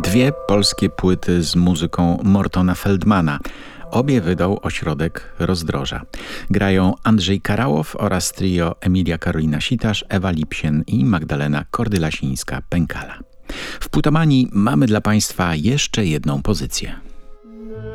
Dwie polskie płyty z muzyką Mortona Feldmana. Obie wydał ośrodek Rozdroża. Grają Andrzej Karałow oraz trio Emilia Karolina Sitarz, Ewa Lipsien i Magdalena Kordylasińska-Pękala. W Płytomanii mamy dla Państwa jeszcze jedną pozycję.